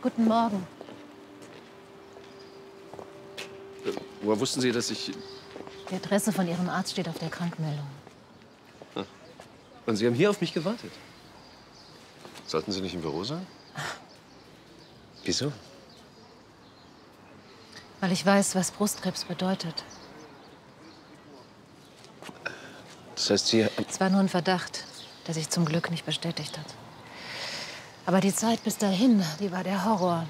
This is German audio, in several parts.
Guten Morgen. Woher wussten Sie, dass ich... Die Adresse von Ihrem Arzt steht auf der Krankmeldung. Und Sie haben hier auf mich gewartet? Sollten Sie nicht im Büro sein? Wieso? Weil ich weiß, was Brustkrebs bedeutet. Das heißt, Sie... Es war nur ein Verdacht, der sich zum Glück nicht bestätigt hat. Aber die Zeit bis dahin, die war der Horror.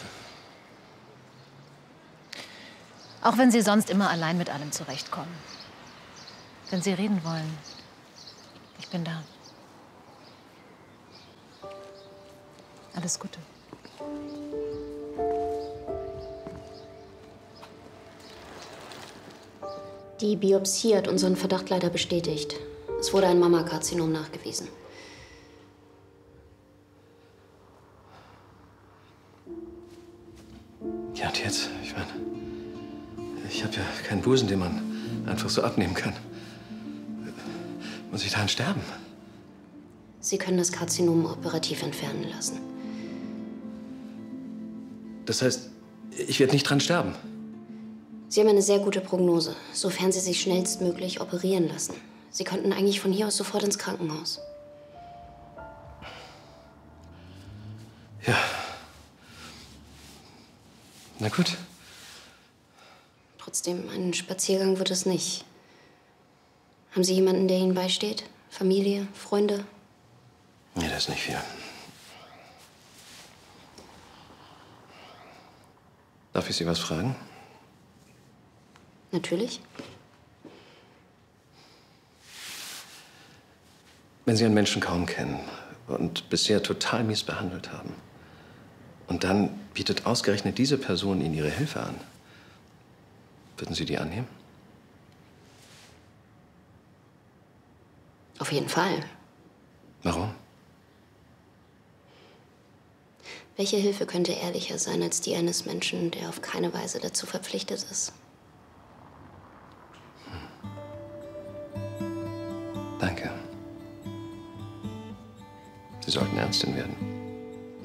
Auch wenn Sie sonst immer allein mit allem zurechtkommen. Wenn Sie reden wollen, ich bin da. Alles Gute. Die Biopsie hat unseren Verdacht leider bestätigt. Es wurde ein Mammakarzinom nachgewiesen. Ja, und jetzt? Ich meine, ich habe ja keinen Busen, den man einfach so abnehmen kann. Muss ich daran sterben? Sie können das Karzinom operativ entfernen lassen. Das heißt, ich werde nicht dran sterben? Sie haben eine sehr gute Prognose, sofern Sie sich schnellstmöglich operieren lassen. Sie könnten eigentlich von hier aus sofort ins Krankenhaus. Ja. Na gut. Trotzdem, ein Spaziergang wird es nicht. Haben Sie jemanden, der Ihnen beisteht? Familie, Freunde? Nee, das ist nicht viel. Darf ich Sie was fragen? Natürlich. Wenn Sie einen Menschen kaum kennen und bisher total mies behandelt haben, und dann bietet ausgerechnet diese Person Ihnen ihre Hilfe an, würden Sie die annehmen? Auf jeden Fall. Warum? Welche Hilfe könnte ehrlicher sein als die eines Menschen, der auf keine Weise dazu verpflichtet ist? Danke. Sie sollten Ärztin werden.